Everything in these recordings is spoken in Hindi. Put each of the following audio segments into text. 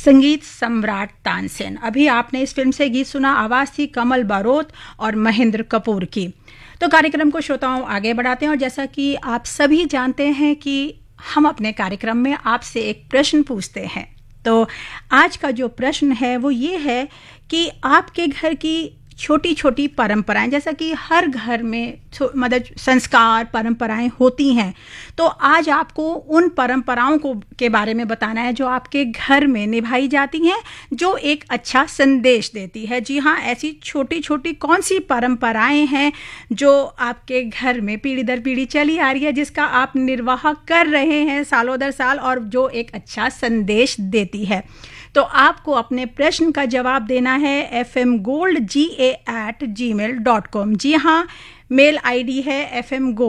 संगीत सम्राट तानसेन। अभी आपने इस फिल्म से गीत सुना, आवाज़ थी कमल बारोत और महेंद्र कपूर की। तो कार्यक्रम को श्रोताओं आगे बढ़ाते हैं और जैसा कि आप सभी जानते हैं कि हम अपने कार्यक्रम में आपसे एक प्रश्न पूछते हैं। तो आज का जो प्रश्न है वो ये है कि आपके घर की छोटी छोटी परंपराएं, जैसा कि हर घर में मतलब संस्कार परंपराएं होती हैं, तो आज आपको उन परंपराओं के बारे में बताना है जो आपके घर में निभाई जाती हैं, जो एक अच्छा संदेश देती है। जी हाँ, ऐसी छोटी छोटी कौन सी परंपराएं हैं जो आपके घर में पीढ़ी दर पीढ़ी चली आ रही है, जिसका आप निर्वाह कर रहे हैं सालों दर साल और जो एक अच्छा संदेश देती है। तो आपको अपने प्रश्न का जवाब देना है fmgoldga@gmail.com। जी हाँ, मेल आईडी है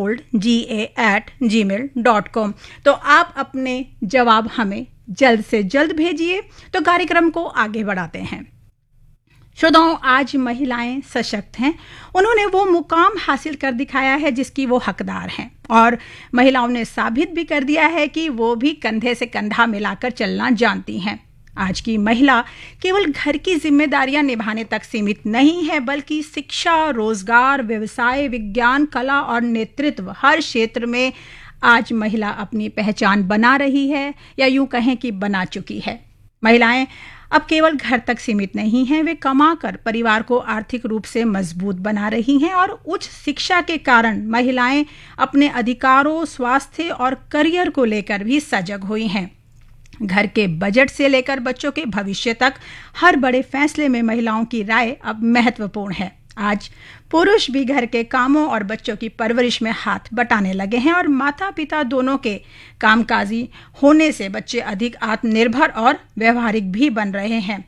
fmgoldga@gmail.com। तो आप अपने जवाब हमें जल्द से जल्द भेजिए। तो कार्यक्रम को आगे बढ़ाते हैं। श्रोताओं, आज महिलाएं सशक्त हैं। उन्होंने वो मुकाम हासिल कर दिखाया है जिसकी वो हकदार हैं, और महिलाओं ने साबित भी कर दिया है कि वो भी कंधे से कंधा मिलाकर चलना जानती हैं। आज की महिला केवल घर की जिम्मेदारियां निभाने तक सीमित नहीं है, बल्कि शिक्षा, रोजगार, व्यवसाय, विज्ञान, कला और नेतृत्व, हर क्षेत्र में आज महिला अपनी पहचान बना रही है, या यूं कहें कि बना चुकी है। महिलाएं अब केवल घर तक सीमित नहीं हैं, वे कमाकर परिवार को आर्थिक रूप से मजबूत बना रही हैं, और उच्च शिक्षा के कारण महिलाएं अपने अधिकारों, स्वास्थ्य और करियर को लेकर भी सजग हुई हैं। घर के बजट से लेकर बच्चों के भविष्य तक हर बड़े फैसले में महिलाओं की राय अब महत्वपूर्ण है। आज पुरुष भी घर के कामों और बच्चों की परवरिश में हाथ बटाने लगे हैं, और माता पिता दोनों के कामकाजी होने से बच्चे अधिक आत्मनिर्भर और व्यवहारिक भी बन रहे हैं।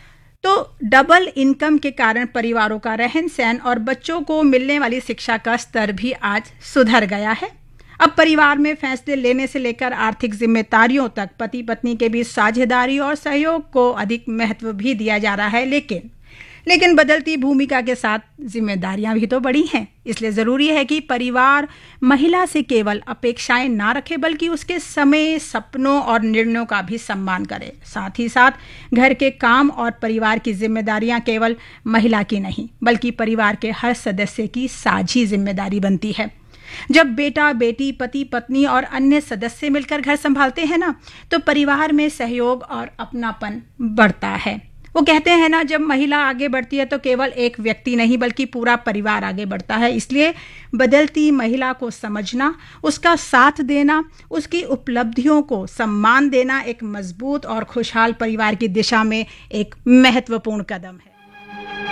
तो डबल इनकम के कारण परिवारों का रहन सहन और बच्चों को मिलने वाली शिक्षा का स्तर भी आज सुधर गया है। अब परिवार में फैसले लेने से लेकर आर्थिक जिम्मेदारियों तक पति पत्नी के बीच साझेदारी और सहयोग को अधिक महत्व भी दिया जा रहा है। लेकिन बदलती भूमिका के साथ जिम्मेदारियां भी तो बड़ी हैं। इसलिए ज़रूरी है कि परिवार महिला से केवल अपेक्षाएं ना रखे, बल्कि उसके समय, सपनों और निर्णयों का भी सम्मान करे। साथ ही साथ घर के काम और परिवार की जिम्मेदारियां केवल महिला की नहीं, बल्कि परिवार के हर सदस्य की साझी जिम्मेदारी बनती है। जब बेटा बेटी, पति पत्नी और अन्य सदस्य मिलकर घर संभालते हैं ना, तो परिवार में सहयोग और अपनापन बढ़ता है। वो कहते हैं ना, जब महिला आगे बढ़ती है तो केवल एक व्यक्ति नहीं, बल्कि पूरा परिवार आगे बढ़ता है। इसलिए बदलती महिला को समझना, उसका साथ देना, उसकी उपलब्धियों को सम्मान देना एक मजबूत और खुशहाल परिवार की दिशा में एक महत्वपूर्ण कदम है।